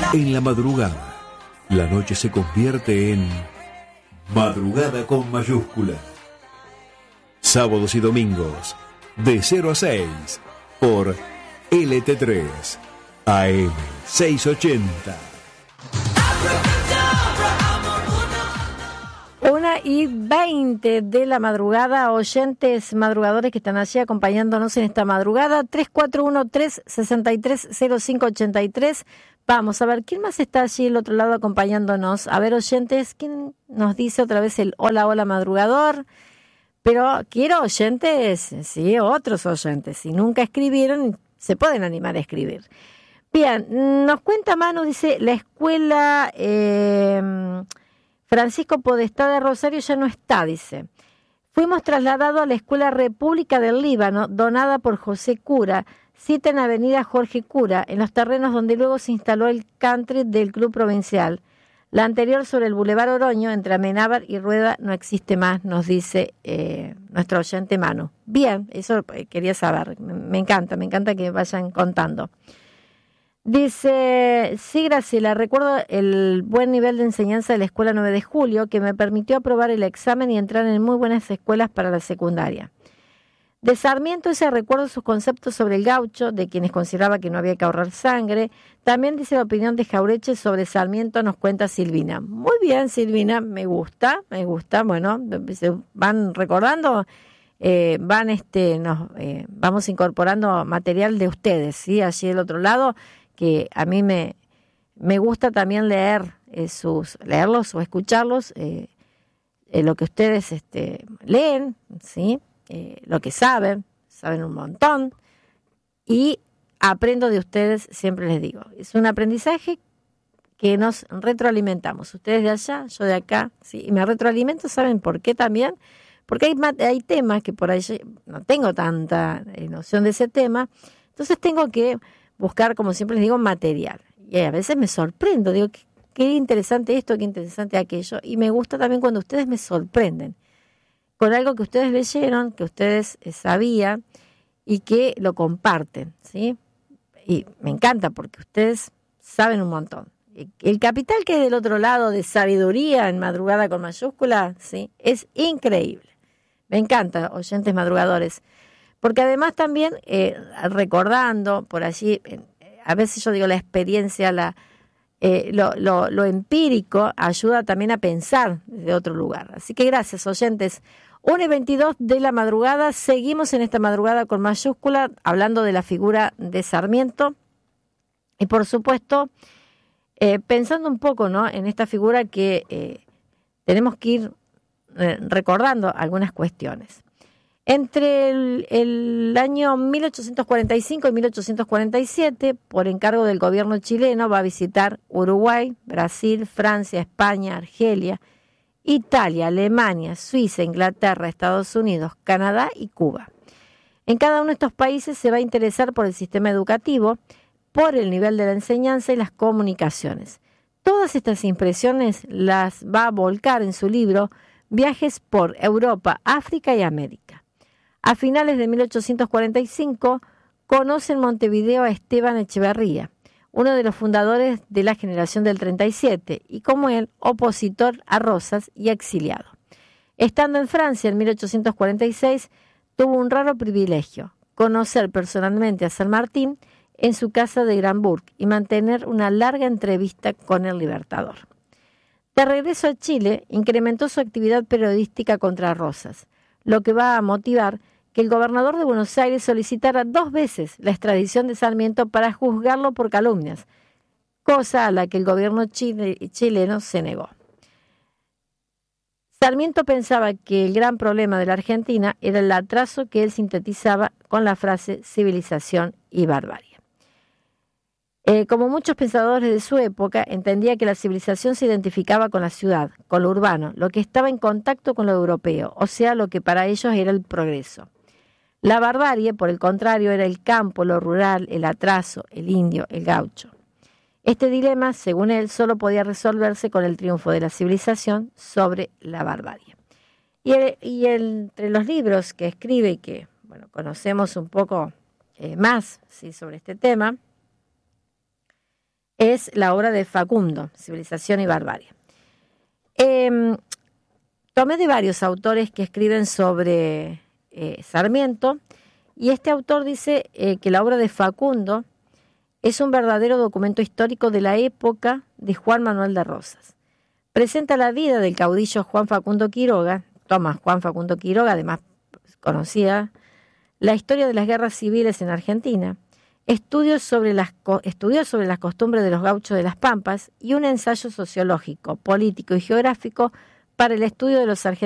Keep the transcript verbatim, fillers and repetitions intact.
En la madrugada, la noche se convierte en madrugada con mayúscula. Sábados y domingos, de cero a seis, por L T tres, A M seiscientos ochenta. Una y veinte de la madrugada, oyentes madrugadores que están allí acompañándonos en esta madrugada, tres cuatro uno tres, seis tres cero cinco ocho tres. Vamos a ver, ¿quién más está allí al otro lado acompañándonos? A ver, oyentes, ¿quién nos dice otra vez el hola, hola madrugador? Pero quiero oyentes, sí, otros oyentes. Si nunca escribieron, se pueden animar a escribir. Bien, nos cuenta Manu, dice, la escuela eh, Francisco Podestá de Rosario ya no está, dice. Fuimos trasladados a la Escuela República del Líbano, donada por José Cura, cita en Avenida Jorge Cura, en los terrenos donde luego se instaló el country del Club Provincial. La anterior sobre el Boulevard Oroño, entre Amenábar y Rueda, no existe más, nos dice eh, nuestro oyente Manu. Bien, eso quería saber, me encanta, me encanta que vayan contando. Dice, sí, Graciela, recuerdo el buen nivel de enseñanza de la Escuela nueve de julio que me permitió aprobar el examen y entrar en muy buenas escuelas para la secundaria. De Sarmiento ese recuerdo sus conceptos sobre el gaucho, de quienes consideraba que no había que ahorrar sangre. También dice la opinión de Jaureche sobre Sarmiento, nos cuenta Silvina. Muy bien, Silvina, me gusta, me gusta. Bueno, se van recordando, eh, van este, nos eh, vamos incorporando material de ustedes, ¿sí? Allí del otro lado, que a mí me, me gusta también leer eh, sus, leerlos o escucharlos, eh, eh, lo que ustedes este, leen, ¿sí? Eh, lo que saben, saben un montón, y aprendo de ustedes, siempre les digo. Es un aprendizaje que nos retroalimentamos. Ustedes de allá, yo de acá, ¿sí? Y me retroalimento, ¿saben por qué también? Porque hay, hay temas que por ahí no tengo tanta eh, noción de ese tema, entonces tengo que buscar, como siempre les digo, material. Y a veces me sorprendo, digo, qué, qué interesante esto, qué interesante aquello, y me gusta también cuando ustedes me sorprenden con algo que ustedes leyeron, que ustedes eh, sabían y que lo comparten, ¿sí? Y me encanta porque ustedes saben un montón. El capital que es del otro lado de sabiduría en madrugada con mayúscula, ¿sí? Es increíble. Me encanta, oyentes madrugadores. Porque además también, eh, recordando por allí, eh, a veces yo digo la experiencia, la... Eh, lo, lo, lo empírico ayuda también a pensar desde otro lugar. Así que gracias, oyentes. una y veintidós de la madrugada, seguimos en esta madrugada con mayúscula, hablando de la figura de Sarmiento. Y por supuesto, eh, pensando un poco, ¿no?, en esta figura que eh, tenemos que ir eh, recordando algunas cuestiones. Entre el, el año mil ochocientos cuarenta y cinco y mil ochocientos cuarenta y siete, por encargo del gobierno chileno, va a visitar Uruguay, Brasil, Francia, España, Argelia, Italia, Alemania, Suiza, Inglaterra, Estados Unidos, Canadá y Cuba. En cada uno de estos países se va a interesar por el sistema educativo, por el nivel de la enseñanza y las comunicaciones. Todas estas impresiones las va a volcar en su libro Viajes por Europa, África y América. A finales de mil ochocientos cuarenta y cinco, conoce en Montevideo a Esteban Echeverría, uno de los fundadores de la generación del treinta y siete, y como él, opositor a Rosas y exiliado. Estando en Francia en mil ochocientos cuarenta y seis, tuvo un raro privilegio, conocer personalmente a San Martín en su casa de Granburg y mantener una larga entrevista con el Libertador. De regreso a Chile, incrementó su actividad periodística contra Rosas, lo que va a motivar que el gobernador de Buenos Aires solicitara dos veces la extradición de Sarmiento para juzgarlo por calumnias, cosa a la que el gobierno chile, chileno se negó. Sarmiento pensaba que el gran problema de la Argentina era el atraso que él sintetizaba con la frase civilización y barbarie. Eh, como muchos pensadores de su época, entendía que la civilización se identificaba con la ciudad, con lo urbano, lo que estaba en contacto con lo europeo, o sea, lo que para ellos era el progreso. La barbarie, por el contrario, era el campo, lo rural, el atraso, el indio, el gaucho. Este dilema, según él, solo podía resolverse con el triunfo de la civilización sobre la barbarie. Y, el, y el, entre los libros que escribe y que bueno, conocemos un poco eh, más, ¿sí?, sobre este tema, es la obra de Facundo, Civilización y Barbarie. Eh, tomé de varios autores que escriben sobre eh, Sarmiento, y este autor dice eh, que la obra de Facundo es un verdadero documento histórico de la época de Juan Manuel de Rosas. Presenta la vida del caudillo Juan Facundo Quiroga, Tomás Juan Facundo Quiroga, además conocida, la historia de las guerras civiles en Argentina, estudios sobre las, estudios sobre las costumbres de los gauchos de las Pampas y un ensayo sociológico, político y geográfico para el estudio de los argentinos